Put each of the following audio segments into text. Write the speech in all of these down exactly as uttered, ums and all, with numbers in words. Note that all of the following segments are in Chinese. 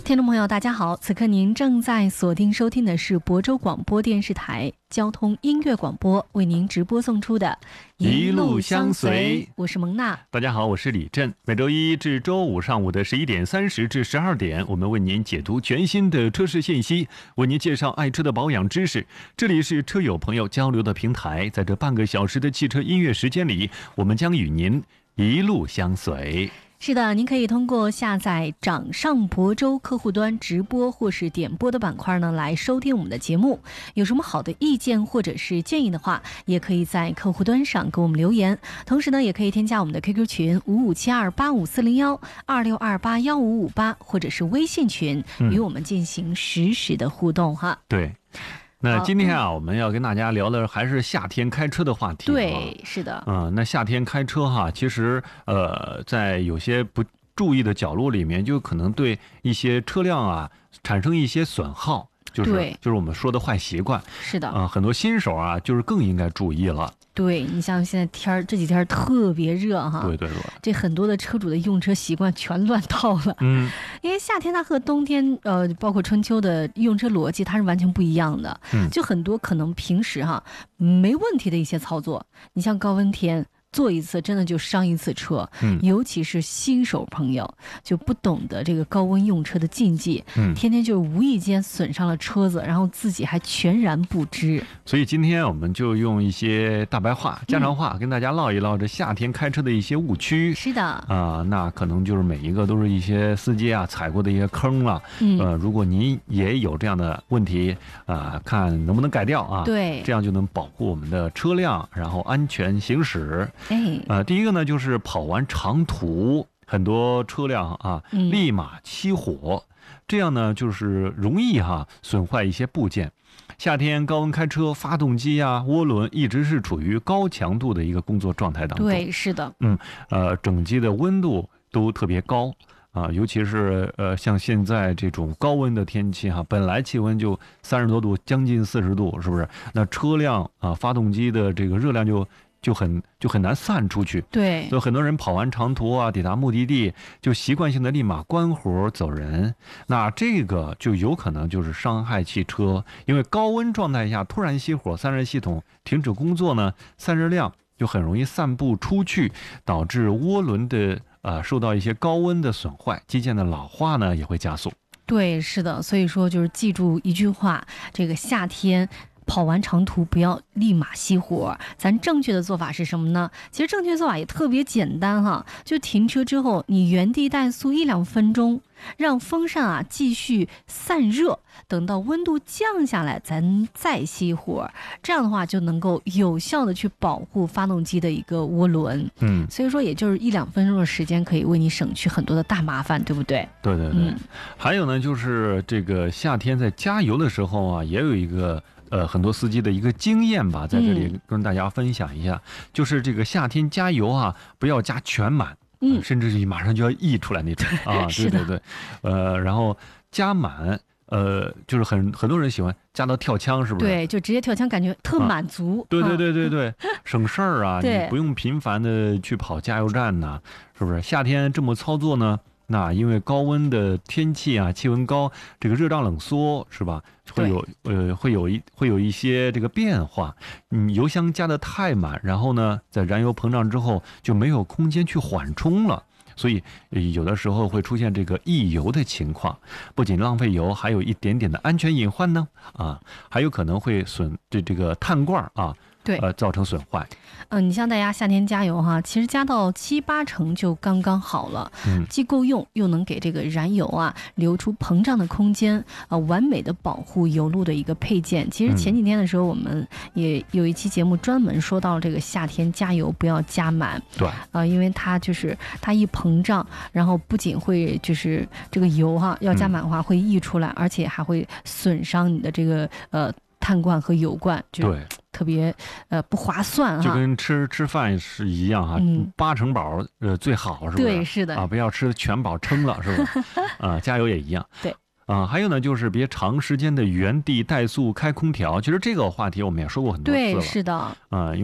听众朋友大家好，此刻您正在锁定收听的是亳州广播电视台交通音乐广播为您直播送出的一路相随， 我是蒙娜。 大家好，我是李振。每周一至周五上午的十一点三十至十二点，我们为您解读全新的车市信息，为您介绍爱车的保养知识。这里是车友朋友交流的平台，在这半个小时的汽车音乐时间里，我们将与您一路相随。 是的，您可以通过下载掌上亳州客户端直播或是点播的板块呢来收听我们的节目。有什么好的意见或者是建议的话，也可以在客户端上给我们留言。同时呢，也可以添加我们的 Q Q 群五五七二八五四零一二六二八一五五八，或者是微信群与我们进行实时的互动哈。 对。那今天啊，我们要跟大家聊的还是夏天开车的话题。 对，是的。 嗯，那夏天开车哈，其实呃，在有些不注意的角落里面，就可能对一些车辆啊产生一些损耗，就是就是我们说的坏习惯。 是的。 啊、呃，很多新手啊，就是更应该注意了。 对，你像现在天儿这几天特别热哈， 对对对， 这很多的车主的用车习惯全乱套了。 嗯， 因为夏天它和冬天呃，包括春秋的用车逻辑它是完全不一样的。 嗯， 就很多可能平时哈没问题的一些操作，你像高温天做一次真的就伤一次车， 嗯， 尤其是新手朋友就不懂得这个高温用车的禁忌， 嗯， 天天就无意间损伤了车子，然后自己还全然不知。 所以今天我们就用一些大白话、家常话、嗯、跟大家唠一唠这夏天开车的一些误区。 是的啊、 呃，那可能就是每一个都是一些司机啊踩过的一些坑了。 嗯， 呃，如果您也有这样的问题啊、呃，看能不能改掉啊？ 对， 这样就能保护我们的车辆，然后安全行驶。 哎， 呃，第一个呢，就是跑完长途，很多车辆啊，立马熄火，嗯、这样呢，就是容易哈损坏一些部件。夏天高温开车，发动机啊、涡轮一直是处于高强度的一个工作状态当中。 对，是的。 嗯，呃，整机的温度都特别高啊，尤其是呃，像现在这种高温的天气哈，本来气温就三十多度，将近四十度，是不是？那车辆啊，发动机的这个热量就。就很就很难散出去， 对， 所以很多人跑完长途啊，抵达目的地就习惯性的立马关火走人，那这个就有可能就是伤害汽车，因为高温状态下突然熄火，散热系统停止工作呢，散热量就很容易散布出去，导致涡轮的呃受到一些高温的损坏，机件的老化呢也会加速。 对，是的，所以说就是记住一句话，这个夏天跑完长途不要立马熄火，咱正确的做法是什么呢？其实正确做法也特别简单哈，就停车之后你原地怠速一两分钟，让风扇啊继续散热，等到温度降下来咱再熄火，这样的话就能够有效的去保护发动机的一个涡轮。 嗯， 所以说也就是一两分钟的时间可以为你省去很多的大麻烦，对不对？ 对对对、 嗯、 还有呢就是这个夏天在加油的时候啊，也有一个呃，很多司机的一个经验吧，在这里跟大家分享一下，嗯、就是这个夏天加油啊，不要加全满， 嗯， 呃、甚至是马上就要溢出来那种啊，对对对，呃，然后加满，呃，就是很很多人喜欢加到跳枪，是不是？ 对，就直接跳枪，感觉特满足。 啊、对对对对对，嗯、省事儿啊，你不用频繁的去跑加油站呐，是不是？夏天这么操作呢？那因为高温的天气啊，气温高，这个热胀冷缩是吧？会有呃会有一会有一些这个变化。嗯，油箱加得太满，然后呢，在燃油膨胀之后就没有空间去缓冲了，所以有的时候会出现这个溢油的情况，不仅浪费油，还有一点点的安全隐患呢。啊，还有可能会损对这个碳罐啊。 对， 呃，造成损坏。 嗯、呃，你像大家夏天加油哈，其实加到七八成就刚刚好了， 嗯， 既够用，又能给这个燃油啊留出膨胀的空间，呃，完美的保护油路的一个配件。其实前几天的时候，我们也有一期节目专门说到这个夏天加油不要加满， 对， 呃，因为它就是它一膨胀，然后不仅会就是这个油哈要加满的话会溢出来，嗯、而且还会损伤你的这个呃。碳罐和油罐，就特别呃不划算哈， 就跟吃吃饭是一样哈，嗯、八成饱呃最好是不是？ 对，是的啊，不要吃全饱撑了是吧？啊，加油也一样。 对。 啊，还有呢，就是别长时间的原地怠速开空调。其实这个话题我们也说过很多次了。 对，是的。 啊，因为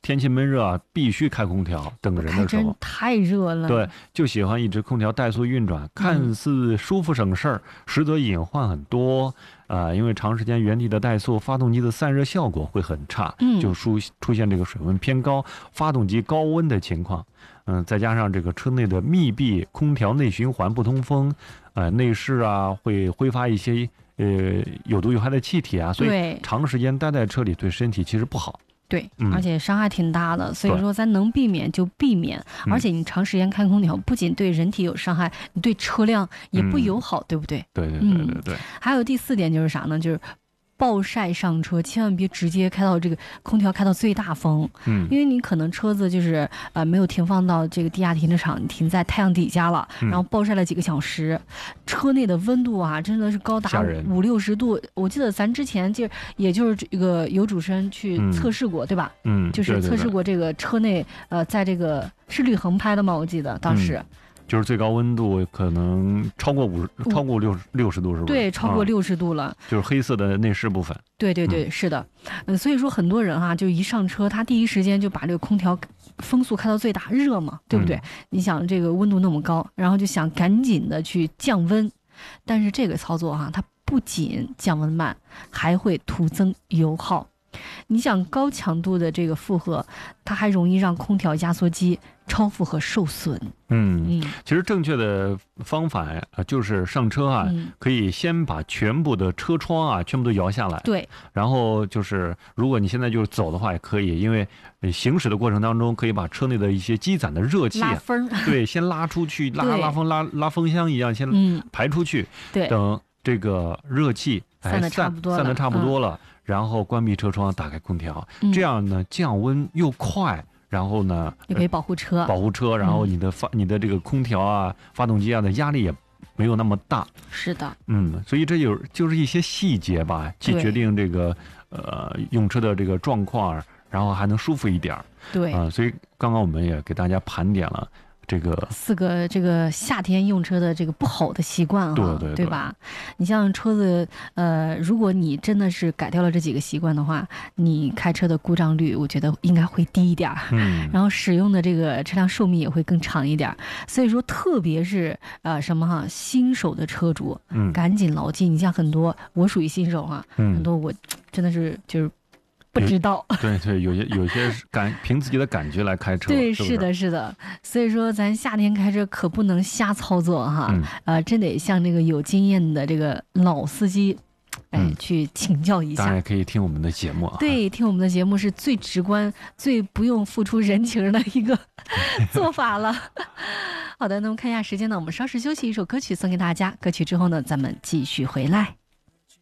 天气闷热啊，必须开空调，等人的时候太热了。 对，就喜欢一直空调怠速运转，看似舒服省事儿，嗯、实则隐患很多。呃，因为长时间原地的怠速，发动机的散热效果会很差， 嗯， 就出出现这个水温偏高、发动机高温的情况。嗯、呃，再加上这个车内的密闭空调内循环不通风，呃，内饰啊会挥发一些呃有毒有害的气体啊，所以长时间待在车里对身体其实不好。 对，而且伤害挺大的，嗯、所以说咱能避免就避免。而且你长时间开空调，不仅对人体有伤害，你对车辆也不友好，嗯、对不对？ 对对对对对。嗯、 还有第四点就是啥呢？就是暴晒上车，千万别直接开到这个空调开到最大风， 嗯， 因为你可能车子就是呃没有停放到这个地下停车场，你停在太阳底下了， 嗯、 然后暴晒了几个小时，车内的温度啊真的是高达五六十度。我记得咱之前就也就是这个有主持人去测试过， 嗯、 对吧？ 嗯， 就是测试过这个车内呃在这个是绿横拍的吗？我记得当时。 嗯就是最高温度可能超过五十，超过六十六十度，是不是？ 对，超过六十度了、啊。 就是黑色的内饰部分。 对对对，嗯、是的。嗯，所以说很多人哈、啊，就一上车，他第一时间就把这个空调风速开到最大，热嘛，对不对？嗯、你想这个温度那么高，然后就想赶紧的去降温，但是这个操作哈、啊，它不仅降温慢，还会徒增油耗。你想高强度的这个负荷，它还容易让空调压缩机超负荷受损。 嗯嗯，其实正确的方法啊，就是上车啊， 嗯、 可以先把全部的车窗啊全部都摇下来。 对。 然后就是，如果你现在就走的话，也可以，因为行驶的过程当中，可以把车内的一些积攒的热气、啊， 拉风， 对，先拉出去，拉拉风，拉拉风箱一样，先排出去。 嗯、对。 等这个热气散的差不多了， 散的差不多了。嗯，然后关闭车窗，打开空调， 嗯、 这样呢降温又快，然后呢又可以保护车， 呃、保护车，然后你的发、嗯、你的这个空调啊、发动机啊的压力也没有那么大。 是的， 嗯，所以这有就是一些细节吧，既决定这个呃用车的这个状况，然后还能舒服一点。 对啊、呃，所以刚刚我们也给大家盘点了。这个四个这个夏天用车的这个不好的习惯啊， 对对对, 对吧？你像车子，呃，如果你真的是改掉了这几个习惯的话，你开车的故障率，我觉得应该会低一点， 嗯， 然后使用的这个车辆寿命也会更长一点。所以说，特别是呃什么哈，新手的车主， 嗯， 赶紧牢记。你像很多，我属于新手哈、啊， 嗯， 很多我真的是就是。不知道， 对对，有些有些感凭自己的感觉来开车， 对， 是, 是的，是的。所以说，咱夏天开车可不能瞎操作哈， 嗯、 呃，真得向这个有经验的这个老司机，哎， 嗯、 去请教一下。 当然也可以听我们的节目啊， 对，听我们的节目是最直观、最不用付出人情的一个做法了。好的，那么看一下时间呢，我们稍事休息，一首歌曲送给大家。歌曲之后呢，咱们继续回来。